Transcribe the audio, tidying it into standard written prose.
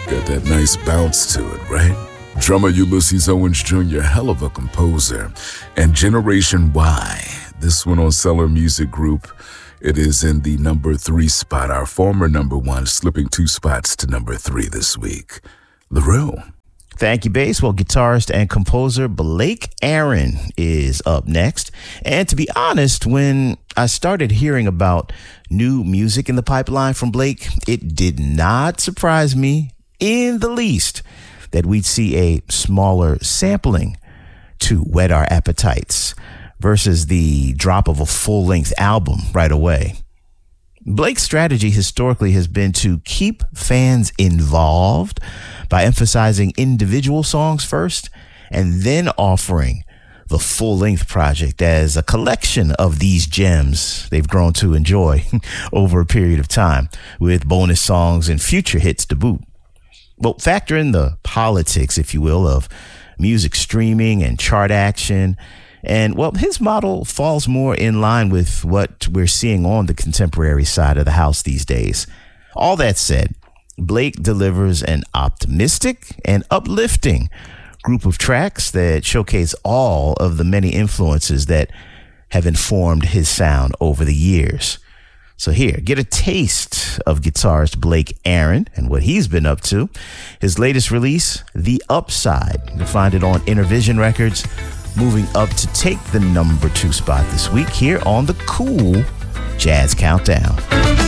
Got that nice bounce to it, right? Drummer Ulysses Owens Jr., hell of a composer. And Generation Y, this one on Cellar Music Group, it is in the number 3 spot. Our former number 1 slipping 2 spots to number 3 this week. LaRue. Thank you, Bass. Well, guitarist and composer Blake Aaron is up next. And to be honest, when I started hearing about new music in the pipeline from Blake, it did not surprise me in the least that we'd see a smaller sampling to whet our appetites versus the drop of a full-length album right away. Blake's strategy historically has been to keep fans involved by emphasizing individual songs first and then offering the full-length project as a collection of these gems they've grown to enjoy over a period of time, with bonus songs and future hits to boot. Well, factor in the politics, if you will, of music streaming and chart action, and, well, his model falls more in line with what we're seeing on the contemporary side of the house these days. All that said, Blake delivers an optimistic and uplifting group of tracks that showcase all of the many influences that have informed his sound over the years. So here, get a taste of guitarist Blake Aaron and what he's been up to. His latest release, The Upside. You'll find it on Intervision Records, moving up to take the number 2 spot this week here on the Cool Jazz Countdown.